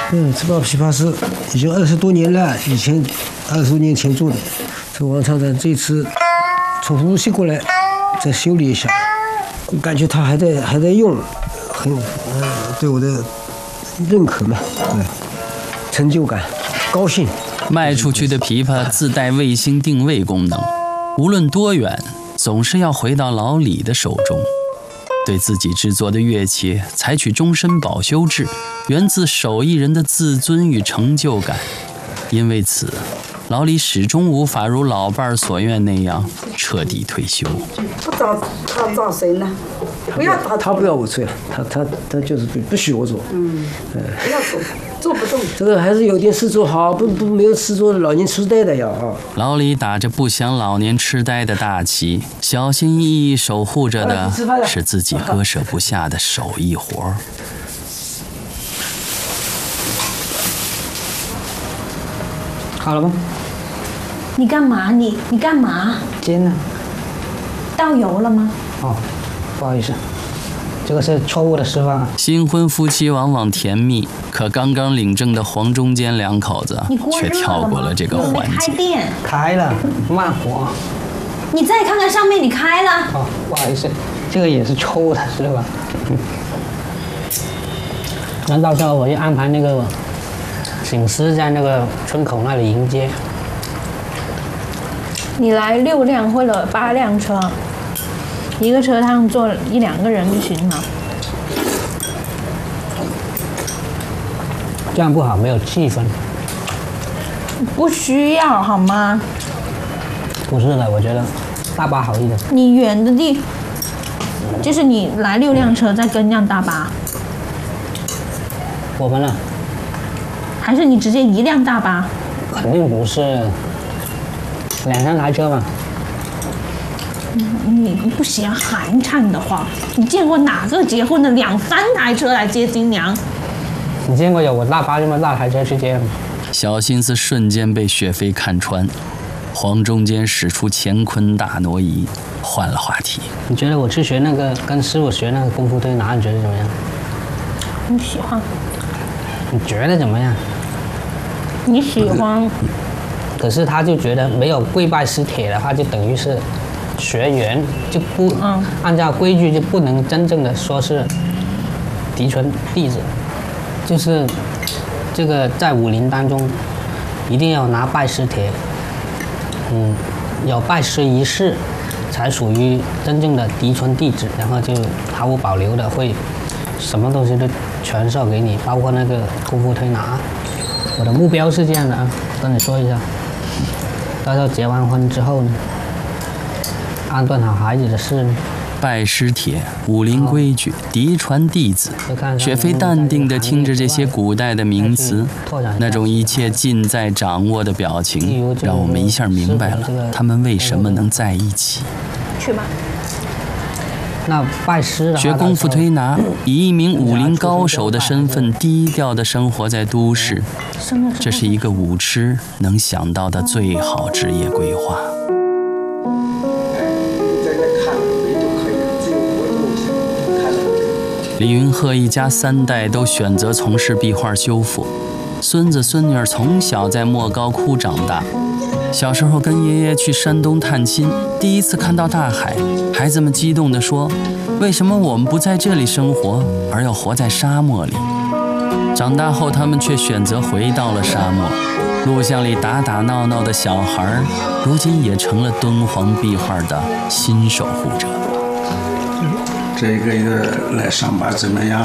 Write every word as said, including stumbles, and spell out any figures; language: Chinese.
嗯，这把琵琶是已经二十多年了，以前二十多年前做的。这王厂长这次从无锡过来，再修理一下，我感觉他还在还在用，很嗯对我的认可嘛，对，成就感，高兴。 卖出去的琵琶自带卫星定位功能，无论多远，总是要回到老李的手中。对自己制作的乐器采取终身保修制，源自手艺人的自尊与成就感。因为此，老李始终无法如老伴儿所愿那样彻底退休。 不找他找谁呢？不要他， 他不要我吹了，他他他就是不不许我做。嗯， 呃，不要做，做不动。 这个还是有点事做好，不不没有事做老年痴呆的呀啊！ 老李打着不想老年痴呆的大旗，小心翼翼守护着的是自己割舍不下的手艺活儿。 好了吗？ 你干嘛？你你干嘛？ 煎呢？ 倒油了吗？ 哦，不好意思，这个是错误的示范。 新婚夫妻往往甜蜜，可刚刚领证的黄中间两口子却跳过了这个环节。 开店开了，慢火。 你再看看上面，你开了。 哦，不好意思，这个也是错误的示范。嗯。那到时候我就安排那个警司在那个村口那里迎接。 你来六辆或者八辆车，一个车上坐一两个人就行了。 这样不好，没有气氛。 不需要好吗？ 不是的，我觉得大巴好一点。 你远的地，就是你来六辆车再跟辆大巴。 我们呢？ 还是你直接一辆大巴？ 肯定不是，两三台车嘛。 你不嫌寒碜的话，你见过哪个结婚的两三台车来接新娘？ 你见过有我大巴这么大台车去接吗？ 小心思瞬间被雪飞看穿，黄中间使出乾坤大挪移，换了话题。 你觉得我去学那个跟师傅学那个功夫推拿，你觉得怎么样？ 你喜欢？ 你觉得怎么样？ 你喜欢？ 可是他就觉得没有跪拜师帖的话，就等于是学员，就不、嗯、按照规矩就不能真正的说是嫡传弟子，就是这个在武林当中一定要拿拜师帖，嗯，有拜师仪式才属于真正的嫡传弟子，然后就毫无保留的会什么东西都传授给你，包括那个功夫推拿。我的目标是这样的啊，跟你说一下，到时候结完婚之后呢，安顿好孩子的事呢， 拜师帖、武林规矩、嫡传弟子，雪飞淡定地听着这些古代的名词，那种一切尽在掌握的表情，让我们一下明白了他们为什么能在一起。 去吧。 那拜师学功夫推拿，以一名武林高手的身份低调地生活在都市，这是一个武痴能想到的最好职业规划。李云鹤一家三代都选择从事壁画修复，孙子孙女从小在莫高窟长大。小时候跟爷爷去山东探亲，第一次看到大海，孩子们激动地说：“为什么我们不在这里生活，而要活在沙漠里？”长大后，他们却选择回到了沙漠。录像里打打闹闹的小孩，如今也成了敦煌壁画的新守护者。 这个月来上班怎么样？